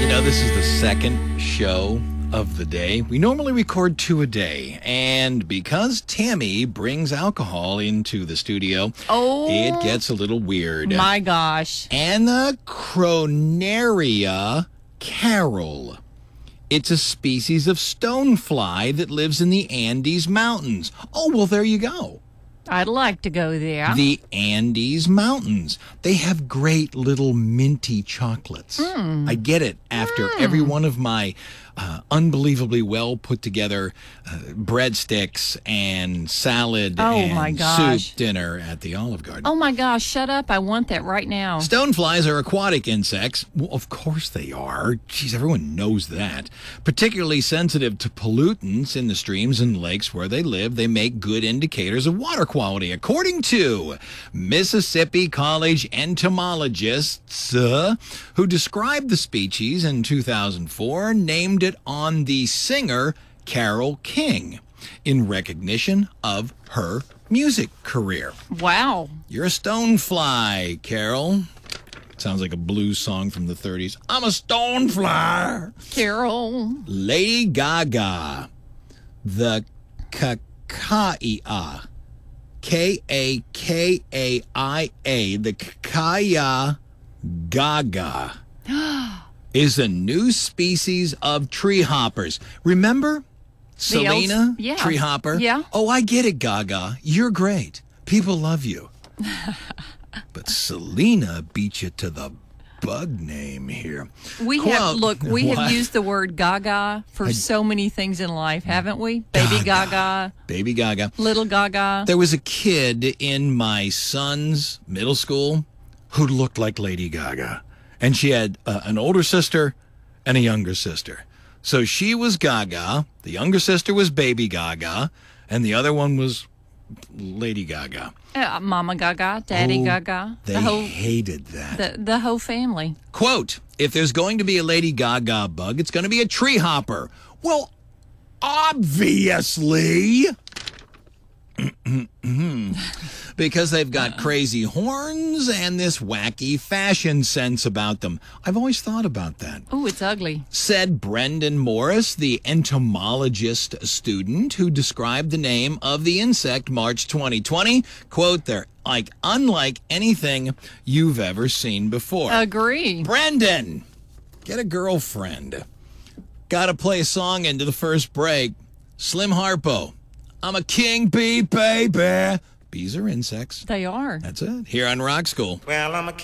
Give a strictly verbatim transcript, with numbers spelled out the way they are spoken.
You know, this is the second show of the day. We normally record two a day, and because Tammy brings alcohol into the studio, Oh, it gets a little weird. my gosh. Anacronaria carol. It's a species of stonefly that lives in the Andes Mountains. Oh, well, there you go. I'd like to go there. The Andes Mountains. They have great little minty chocolates. Mm. I get it after mm. every one of my uh, unbelievably well put together uh, breadsticks and salad oh and my gosh. soup dinner at the Olive Garden. Oh my gosh, shut up. I want that right now. Stoneflies are aquatic insects. Well, of course they are. Jeez, everyone knows that. Particularly sensitive to pollutants in the streams and lakes where they live, they make good indicators of water quality. According to Mississippi College entomologists uh, who described the species in two thousand four, named it on the singer Carole King in recognition of her music career. Wow. You're a stonefly, Carol. Sounds like a blues song from the thirties. I'm a stonefly. Carol. Lady Gaga. The Kakaia. K A K A I A. The Kakaya Gaga is a new species of tree hoppers. Remember? Selena, yeah. tree hopper. Yeah. Oh, I get it, Gaga. You're great. People love you. But Selena beat you to the bug name here. We Quote, have, look, we what? have used the word gaga for I, so many things in life, haven't we? Baby Gaga. gaga. Baby Gaga. Little gaga. There was a kid in my son's middle school who looked like Lady Gaga. And she had uh, an older sister and a younger sister. So she was Gaga, the younger sister was Baby Gaga, and the other one was Lady Gaga. Uh, Mama Gaga, Daddy oh, Gaga. They the whole, hated that. The, the whole family. Quote, if there's going to be a Lady Gaga bug, it's going to be a tree hopper. Well, obviously. Because they've got crazy horns and this wacky fashion sense about them. I've always thought about that. Oh, it's ugly. Said Brendan Morris, the entomologist student who described the name of the insect March twenty twenty. Quote, they're like unlike anything you've ever seen before. Agree. Brendan, get a girlfriend. Got to play a song into the first break. Slim Harpo. I'm a king bee, baby. Bees are insects. They are. That's it. Here on Rock School. Well, I'm a king.